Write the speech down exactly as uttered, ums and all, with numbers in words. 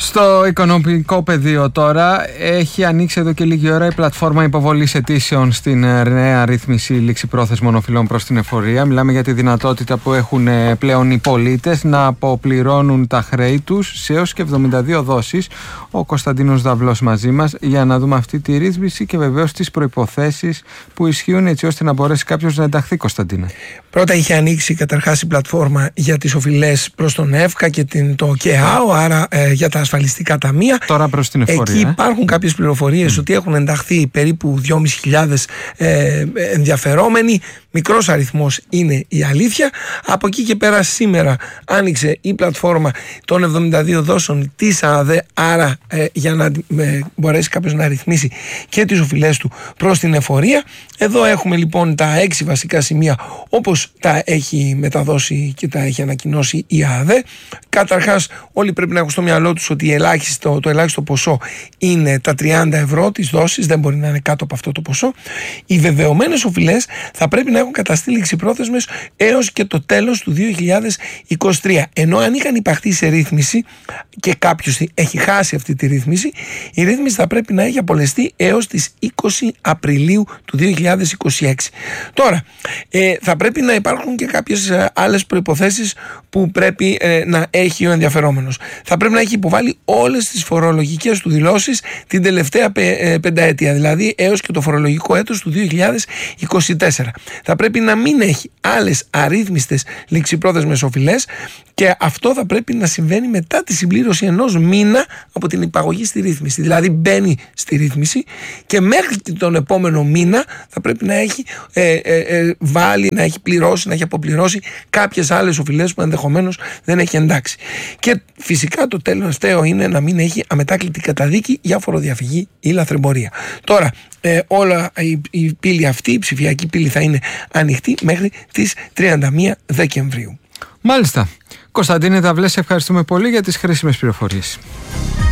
Στο οικονομικό πεδίο τώρα έχει ανοίξει εδώ και λίγη ώρα η πλατφόρμα υποβολής αιτήσεων στην νέα ρύθμιση ληξιπρόθεσμων οφειλών προς την εφορία. Μιλάμε για τη δυνατότητα που έχουν πλέον οι πολίτες να αποπληρώνουν τα χρέη τους σε έως και εβδομήντα δύο δόσεις. Ο Κωνσταντίνος Δαυλός μαζί μας για να δούμε αυτή τη ρύθμιση και βεβαίως τις προϋποθέσεις που ισχύουν έτσι ώστε να μπορέσει κάποιος να ενταχθεί, Κωνσταντίνα. Πρώτα είχε ανοίξει καταρχάς η πλατφόρμα για τις οφειλές προς τον ΕΦΚΑ και την, το ΚΕΑΟ, άρα ε, για τα ασφαλιστικά ταμεία. Τώρα προς την εφορία. Εκεί υπάρχουν κάποιες πληροφορίες mm. ότι έχουν ενταχθεί περίπου δυόμισι χιλιάδες ε, ενδιαφερόμενοι. Μικρός αριθμός είναι η αλήθεια. Από εκεί και πέρα σήμερα άνοιξε η πλατφόρμα των εβδομήντα δύο δόσεων της ΑΔΕ, άρα ε, για να ε, μπορέσει κάποιος να ρυθμίσει και τις οφειλές του προς την εφορία. Εδώ έχουμε λοιπόν τα έξι βασικά σημεία όπως τα έχει μεταδώσει και τα έχει ανακοινώσει η ΑΔΕ. Καταρχάς, όλοι πρέπει να έχουν στο μυαλό τους ότι ελάχιστο, το ελάχιστο ποσό είναι τα τριάντα ευρώ της δόσης, δεν μπορεί να είναι κάτω από αυτό το ποσό. Οι βεβαιωμένες οφειλές θα πρέπει να έχουν καταστεί ληξιπρόθεσμες έως και το τέλος του δύο χιλιάδες είκοσι τρία. Ενώ αν είχαν υπαχθεί σε ρύθμιση και κάποιος έχει χάσει αυτή τη ρύθμιση, η ρύθμιση θα πρέπει να έχει απολεστεί έως τις είκοσι Απριλίου του δύο χιλιάδες είκοσι έξι. Τώρα, ε, θα πρέπει να υπάρχουν και κάποιες ε, άλλες προϋποθέσεις που πρέπει ε, να έχει ο ενδιαφερόμενος. Θα πρέπει να έχει υποβάλει όλες τις φορολογικές του δηλώσεις την τελευταία πε, ε, πενταετία, δηλαδή έως και το φορολογικό έτος του δύο χιλιάδες είκοσι τέσσερα. Θα πρέπει να μην έχει άλλες αρρύθμιστες ληξιπρόθεσμες οφειλές και αυτό θα πρέπει να συμβαίνει μετά τη συμπλήρωση ενός μήνα από την υπαγωγή στη ρύθμιση. Δηλαδή μπαίνει στη ρύθμιση και μέχρι τον επόμενο μήνα θα πρέπει να έχει ε, ε, ε, βάλει, να έχει πληρώσει, να έχει αποπληρώσει κάποιες άλλες οφειλές που ενδεχομένως δεν έχει εντάξει. Και φυσικά το τελευταίο είναι να μην έχει αμετάκλητη καταδίκη για φοροδιαφυγή ή λαθρεμπορία. Τώρα, ε, όλα η, η πύλη αυτή, η ψηφιακή πύλη θα είναι ανοιχτή μέχρι τις τριάντα μία Δεκεμβρίου. Μάλιστα. Κωνσταντίνε Δαυλέ, ευχαριστούμε πολύ για τις χρήσιμες πληροφορίες.